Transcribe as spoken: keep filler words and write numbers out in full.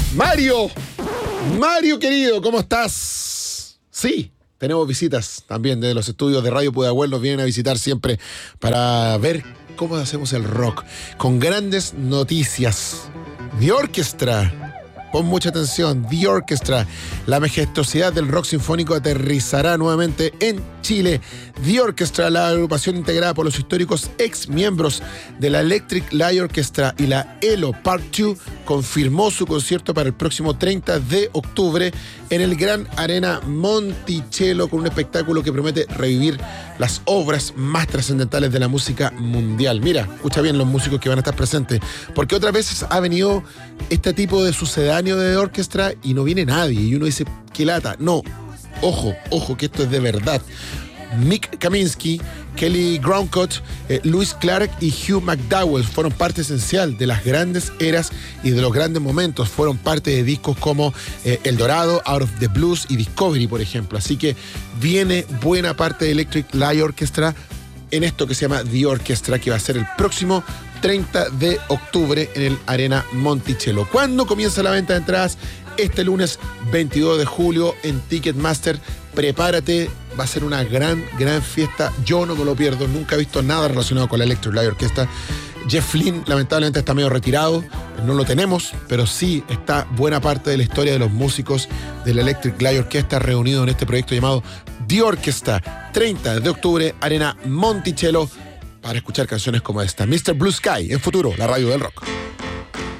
Mario, Mario querido, ¿cómo estás? Sí, tenemos visitas también de los estudios de Radio Pudahuel, nos vienen a visitar siempre para ver cómo hacemos el rock, con grandes noticias. The Orchestra, pon mucha atención, The Orchestra, la majestuosidad del rock sinfónico aterrizará nuevamente en Chile. The Orchestra, la agrupación integrada por los históricos ex miembros de la Electric Light Orchestra y la E L O Part dos, confirmó su concierto para el próximo treinta de octubre en el Gran Arena Monticello, con un espectáculo que promete revivir las obras más trascendentales de la música mundial. Mira, escucha bien los músicos que van a estar presentes, porque otras veces ha venido este tipo de sucedáneo de orquesta y no viene nadie, y uno dice, qué lata. No, ojo, ojo, que esto es de verdad. Mick Kaminsky, Kelly Groundcut, eh, Louis Clark y Hugh McDowell fueron parte esencial de las grandes eras y de los grandes momentos. Fueron parte de discos como eh, El Dorado, Out of the Blues y Discovery, por ejemplo. Así que viene buena parte de Electric Light Orchestra en esto que se llama The Orchestra, que va a ser el próximo treinta de octubre en el Arena Monticello. ¿Cuándo comienza la venta de entradas? Este lunes veintidós de julio en Ticketmaster. Prepárate, va a ser una gran, gran fiesta. Yo no me lo pierdo, nunca he visto nada relacionado con la Electric Light Orchestra. Jeff Lynne lamentablemente está medio retirado, no lo tenemos, pero sí está buena parte de la historia de los músicos de la Electric Light Orchestra reunidos en este proyecto llamado The Orchestra. treinta de octubre, Arena Monticello, para escuchar canciones como esta. mister Blue Sky, en Futuro, la radio del rock.